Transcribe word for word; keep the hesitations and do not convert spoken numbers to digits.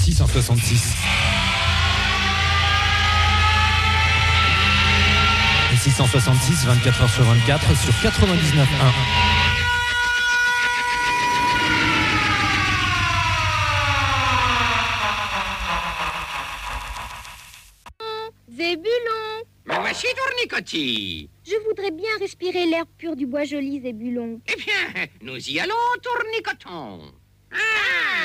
six cent soixante-six. Et six cent soixante-six, vingt-quatre heures sur vingt-quatre, sur quatre-vingt-dix-neuf point un. Zébulon! Me voici, Tournicotti. Je voudrais bien respirer l'air pur du bois joli, Zébulon. Eh bien, nous y allons, Tournicoton. Ah!